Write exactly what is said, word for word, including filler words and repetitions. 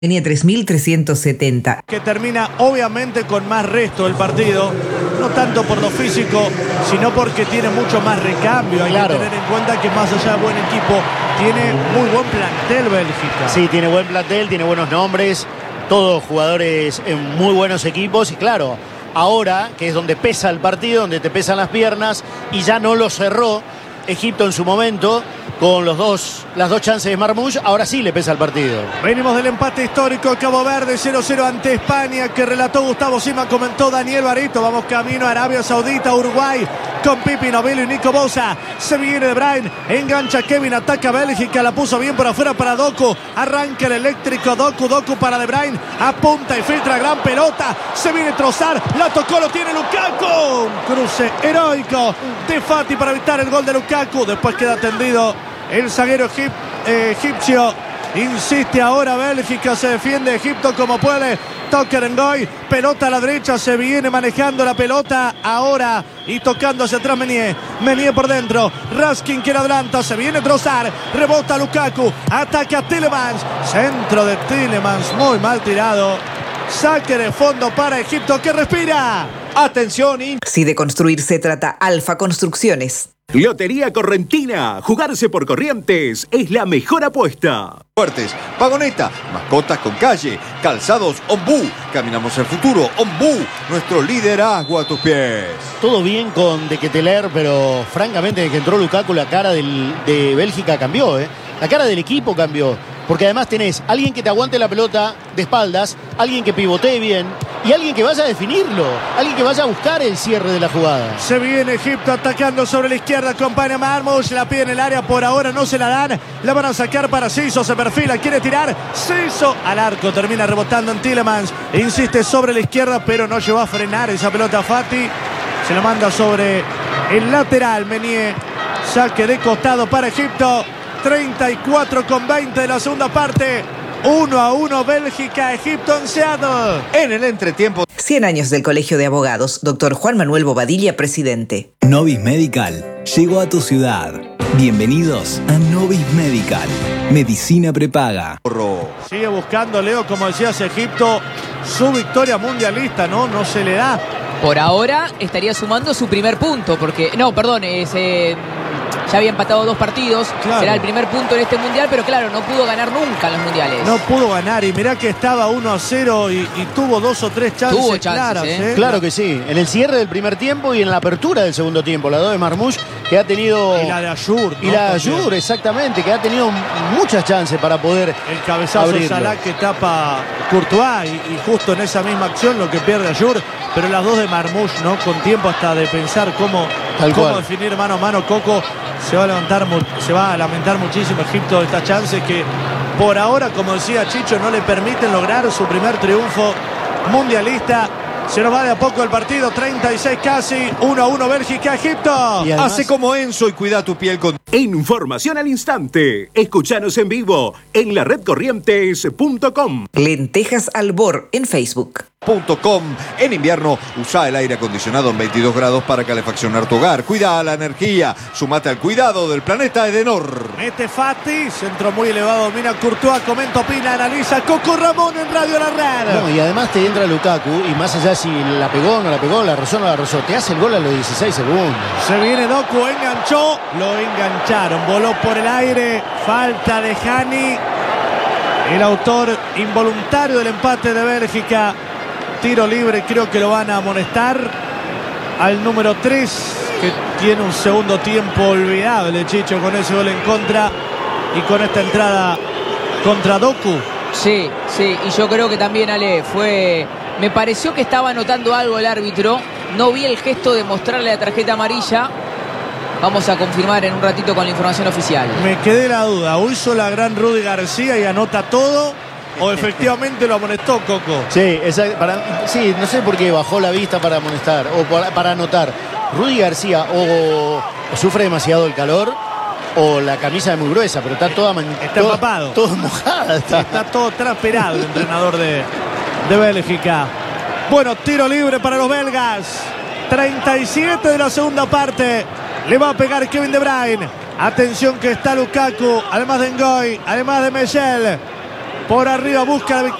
Tenía tres mil trescientos setenta. Que termina obviamente con más resto el partido, no tanto por lo físico, sino porque tiene mucho más recambio. Hay Claro. que tener en cuenta que más allá de buen equipo, tiene muy buen plantel Bélgica. Sí, tiene buen plantel, tiene buenos nombres, todos jugadores en muy buenos equipos y claro, ahora que es donde pesa el partido, donde te pesan las piernas y ya no lo cerró Egipto en su momento con los dos, las dos chances de Marmoush, ahora sí le pesa el partido. Venimos del empate histórico, Cabo Verde cero cero ante España, que relató Gustavo Sima, comentó Daniel Barito. Vamos camino a Arabia Saudita, Uruguay, con Pipi Novillo y Nico Bosa. Se viene De Bruyne, engancha Kevin, ataca Bélgica, la puso bien por afuera para Doku. Arranca el eléctrico Doku, Doku para De Bruyne, apunta y filtra, gran pelota. Se viene Trossard, la tocó, lo tiene Lukaku. Un cruce heroico de Fati para evitar el gol de Lukaku. Después queda tendido el zaguero egip, eh, egipcio. Insiste ahora Bélgica, se defiende Egipto como puede. Toca Ngoy, pelota a la derecha, se viene manejando la pelota ahora y tocando hacia atrás Meunier. Meunier por dentro, Raskin que la adelanta, se viene Trossard, rebota Lukaku, ataca a Tielemans, centro de Tielemans, muy mal tirado. Saque de fondo para Egipto que respira. Atención. Si de construir se trata, Alfa Construcciones. Lotería Correntina. Jugarse por Corrientes es la mejor apuesta. Fuertes, Vagoneta, mascotas con calle, calzados Ombú. Caminamos el futuro, Ombú, nuestro liderazgo a tus pies. Todo bien con De Ketelaere, pero francamente desde que entró Lukaku la cara del, de Bélgica cambió, ¿eh? La cara del equipo cambió. Porque además tenés alguien que te aguante la pelota de espaldas, alguien que pivotee bien y alguien que vaya a definirlo, alguien que vaya a buscar el cierre de la jugada. Se viene Egipto atacando sobre la izquierda, acompaña Marmoush, la pide en el área, por ahora no se la dan, la van a sacar para Siso, se perfila, quiere tirar, Siso al arco, termina rebotando en Tielemans, insiste sobre la izquierda, pero no llegó a frenar esa pelota Fati, se la manda sobre el lateral, Meunier, saque de costado para Egipto, treinta y cuatro con veinte de la segunda parte. uno a uno Bélgica, Egipto en Seattle. En el entretiempo. cien años del Colegio de Abogados. Doctor Juan Manuel Bobadilla, presidente. Novis Medical llegó a tu ciudad. Bienvenidos a Novis Medical. Medicina prepaga. Sigue buscando, Leo, como decías, Egipto, su victoria mundialista, ¿no? No se le da. Por ahora estaría sumando su primer punto, porque... No, perdón, es... Eh... Ya había empatado dos partidos, claro. Será el primer punto en este mundial, pero claro, no pudo ganar nunca en los mundiales. No pudo ganar y mirá que estaba uno a cero y, y tuvo dos o tres chances, tuvo chances claras. ¿eh? ¿eh? Claro que sí, en el cierre del primer tiempo y en la apertura del segundo tiempo. La dos de Marmoush, que ha tenido... Y la de Ayur. Y ¿no? la de También. Ayur, exactamente, que ha tenido muchas chances para poder El cabezazo abrirlo. Salah que tapa Courtois y, y justo en esa misma acción lo que pierde Ayur. Pero las dos de Marmoush, ¿no? Con tiempo hasta de pensar cómo, Tal cómo cual. definir mano a mano. Coco se va a levantar, se va a lamentar muchísimo Egipto de estas chances que por ahora, como decía Chicho, no le permiten lograr su primer triunfo mundialista. Se nos va de a poco el partido, treinta y seis casi, uno a uno Bélgica, Egipto. Y además- Hace como Enzo y cuida tu piel con... Información al instante. Escuchanos en vivo en la red corrientes punto com. Lentejas Albor en Facebook. .com. En invierno, usa el aire acondicionado en veintidós grados para calefaccionar tu hogar. Cuida la energía. Sumate al cuidado del planeta Edenor. Mete Fati, centro muy elevado, domina Courtois, comenta, opina, analiza Coco Ramón en Radio La Red. No, y además te entra Lukaku y más allá si la pegó o no la pegó, la rozó o no la rozó, te hace el gol a los dieciséis segundos. Se viene Doku, enganchó, lo engancharon, voló por el aire, falta de Hani, el autor involuntario del empate de Bélgica. Tiro libre, creo que lo van a amonestar al número tres, que tiene un segundo tiempo olvidable, Chicho, con ese gol en contra y con esta entrada contra Doku. Sí, sí, y yo creo que también, Ale, fue... Me pareció que estaba anotando algo el árbitro. No vi el gesto de mostrarle la tarjeta amarilla. Vamos a confirmar en un ratito con la información oficial. Me quedé la duda, o hizo la gran Rudy García y anota todo, o efectivamente lo amonestó Coco. Sí, esa- para, sí, no sé por qué bajó la vista para amonestar o para, para anotar. Rudy García o, o sufre demasiado el calor o la camisa es muy gruesa, pero está toda man- Está toda- empapado. toda mojada. Está. Está todo transpirado el entrenador de, de Bélgica. Bueno, tiro libre para los belgas. treinta y siete de la segunda parte. Le va a pegar Kevin De Bruyne. Atención que está Lukaku, además de Ngoy, además de Michel. Por arriba busca la victoria.